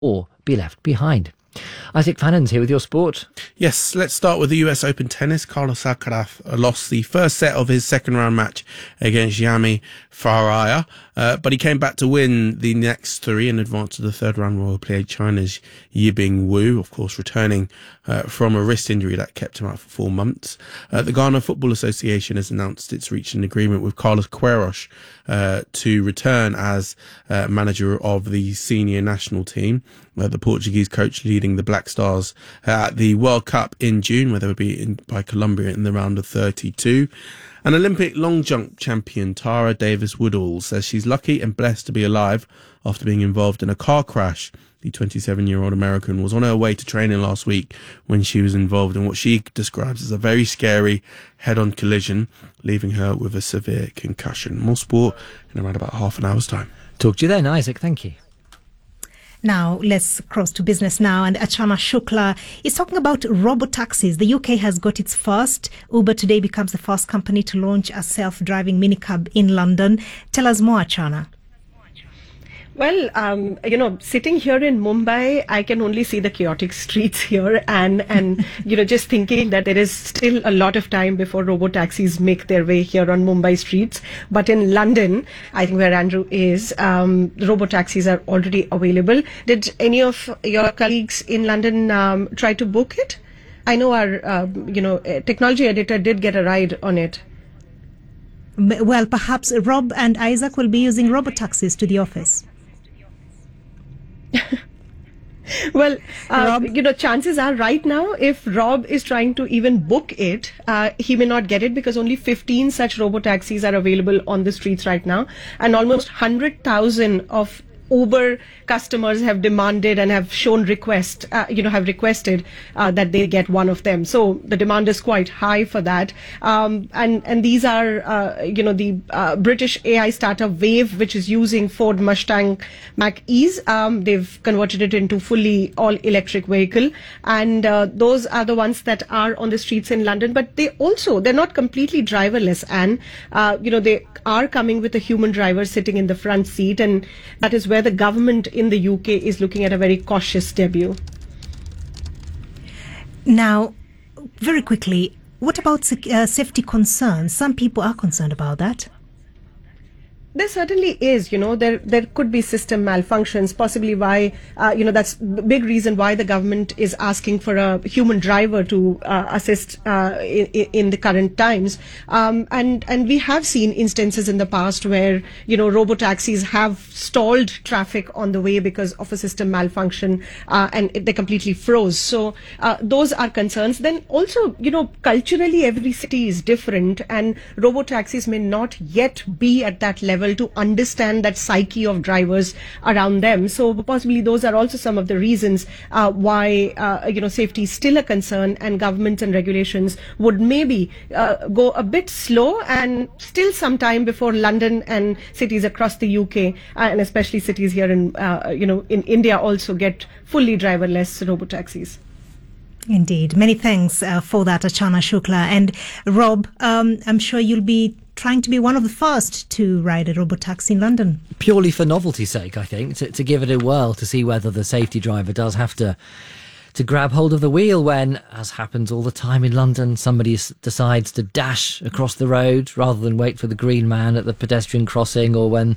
or be left behind. Isaac Fannon's here with your sport. Yes, let's start with the US Open tennis. Carlos Alcaraz lost the first set of his second round match against Yami Faraya, but he came back to win the next three and advanced to the third round where he played China's Yibing Wu, of course returning from a wrist injury that kept him out for 4 months. The Ghana Football Association has announced it's reached an agreement with Carlos Queiroz to return as manager of the senior national team. The Portuguese coach leading the Black Stars at the World Cup in June, where they would be by Colombia in the round of 32. An Olympic long jump champion, Tara Davis-Woodall, says she's lucky and blessed to be alive after being involved in a car crash. The 27-year-old American was on her way to training last week when she was involved in what she describes as a very scary head-on collision, leaving her with a severe concussion. More sport in around about half an hour's time. Talk to you then, Isaac. Thank you. Now, let's cross to business now. And Achana Shukla is talking about robotaxis. The UK has got its first. Uber today becomes the first company to launch a self-driving minicab in London. Tell us more, Achana. Well, sitting here in Mumbai, I can only see the chaotic streets here and just thinking that there is still a lot of time before robo-taxis make their way here on Mumbai streets. But in London, I think where Andrew is, robo-taxis are already available. Did any of your colleagues in London try to book it? I know our, technology editor did get a ride on it. Well, perhaps Rob and Isaac will be using robo-taxis to the office. Well, chances are right now, if Rob is trying to even book it, he may not get it because only 15 such robo-taxis are available on the streets right now. And almost 100,000 of Uber customers have demanded and have shown requested that they get one of them. So the demand is quite high for that. And these are, the British AI startup Wave, which is using Ford Mustang Mach-E's. They've converted it into fully all electric vehicle. And those are the ones that are on the streets in London. But they're not completely driverless. And, they are coming with a human driver sitting in the front seat. And that is where the government in the UK is looking at a very cautious debut. Now, very quickly, what about safety concerns? Some people are concerned about that. There certainly is, there could be system malfunctions, possibly why, that's the big reason why the government is asking for a human driver to assist in the current times. And we have seen instances in the past where, robo-taxis have stalled traffic on the way because of a system malfunction, and they completely froze. So those are concerns. Then also, culturally every city is different and robo-taxis may not yet be at that level to understand that psyche of drivers around them. So possibly those are also some of the reasons why safety is still a concern, and governments and regulations would maybe go a bit slow, and still some time before London and cities across the UK and especially cities here in India also get fully driverless robo-taxis. Indeed. Many thanks for that, Achana Shukla. And Rob, I'm sure you'll be trying to be one of the first to ride a robotaxi in London. Purely for novelty's sake, I think, to give it a whirl, to see whether the safety driver does have to grab hold of the wheel when, as happens all the time in London, somebody decides to dash across the road rather than wait for the green man at the pedestrian crossing, or when,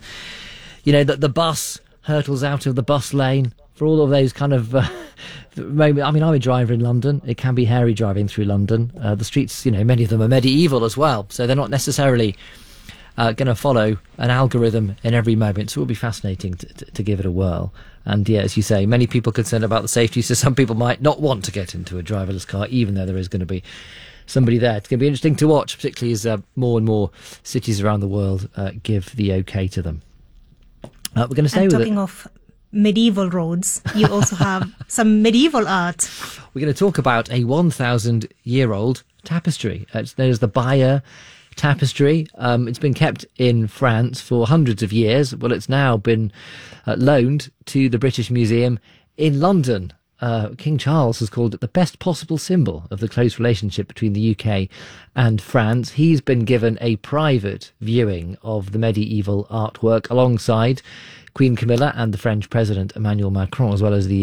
the bus hurtles out of the bus lane. For all of those kind of moments. I mean, I'm a driver in London. It can be hairy driving through London. The streets, many of them are medieval as well, so they're not necessarily going to follow an algorithm in every moment. So it will be fascinating to give it a whirl. And yeah, as you say, many people concerned about the safety, so some people might not want to get into a driverless car, even though there is going to be somebody there. It's going to be interesting to watch, particularly as more and more cities around the world give the okay to them. We're going to stay with it. Talking of medieval roads, you also have some medieval art. We're going to talk about a 1,000-year-old tapestry. It's known as the Bayeux Tapestry. It's been kept in France for hundreds of years. Well, it's now been loaned to the British Museum in London. King Charles has called it the best possible symbol of the close relationship between the UK and France. He's been given a private viewing of the medieval artwork alongside Queen Camilla and the French President Emmanuel Macron, as well as the